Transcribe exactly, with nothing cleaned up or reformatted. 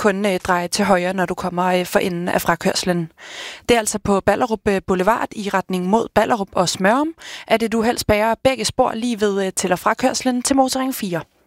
kun øh, dreje til højre, når du kommer øh, for enden af frakørslen. Det er altså på Ballerup Boulevard i retning mod Ballerup og Smørum, at du helst bærer begge spor lige ved øh, til- og frakørslen til Motorring fire.